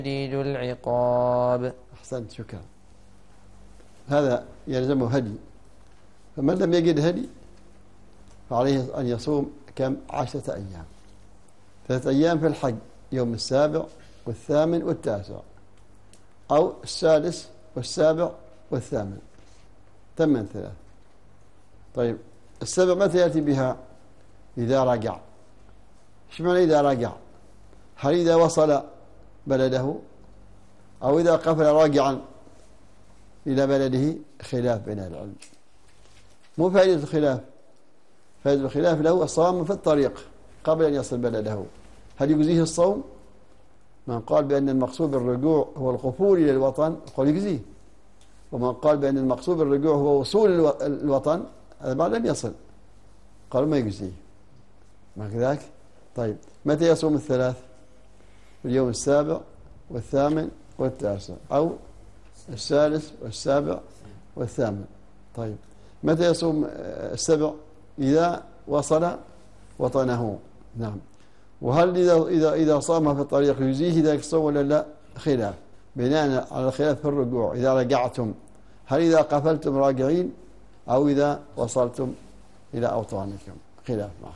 شديد العقاب. أحسنت، شكرا. هذا يلزمه هدي، فمن لم يجد هدي فعليه أن يصوم كم 10 أيام، 3 أيام في الحج، يوم 7 والثامن والتاسع، أو 6 والسابع والثامن، 8 3. طيب 7 متى يأتي بها؟ إذا رجع. إيش معنى إذا رجع؟ هل إذا وصل بلده أو إذا قفل راجعا إلى بلده؟ خلاف بين العلم. مو فائدة الخلاف، فائدة الخلاف له الصوم في الطريق قبل أن يصل بلده. هل يجزيه الصوم؟ من قال بأن المقصود بالرجوع هو القفول إلى الوطن قال يجزيه، ومن قال بأن المقصود بالرجوع هو وصول الوطن هذا بعد لم يصل قال ما يجزيه. ما كذاك؟ طيب متى يصوم الثلاث؟ اليوم 7 والثامن والتاسع، أو 6 والسابع والثامن. طيب متى يصوم 7؟ إذا وصل وطنه. نعم. وهل إذا صام في الطريق يجزيه ذلك الصوم ولا لا؟ خلاف، بناء على الخلاف في الرجوع. إذا رجعتم هل إذا قفلتم راجعين أو إذا وصلتم إلى أوطانكم؟ خلاف معهم.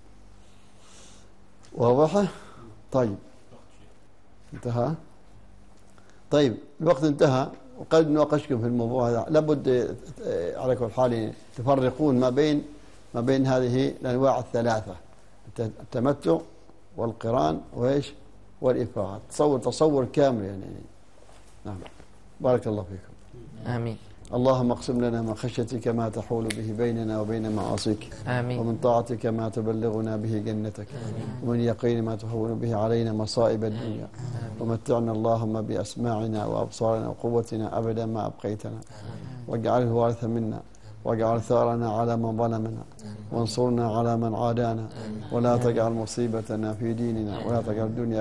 واضح؟ طيب انتهى. طيب الوقت انتهى، وقد ناقشكم في الموضوع هذا. لابد على كل حال تفرقون ما بين هذه الأنواع الثلاثة، التمتع والقران وإيش والإفراد. تصور كامل يعني. نعم. بارك الله فيكم. آمين. اللهم اقسم لنا من خشيتك ما تحول به بيننا وبين معاصيك، آمين. ومن طاعتك ما تبلغنا به جنتك، ومن يقين ما تهون به علينا مصائب الدنيا، ومتعنا اللهم بأسماعنا وأبصارنا وقوتنا أبدا ما أبقيتنا، واجعله الوارث منا، واجعل ثارنا على من ظلمنا، وانصرنا على من عادانا، ولا تجعل مصيبتنا في ديننا، ولا تجعل الدنيا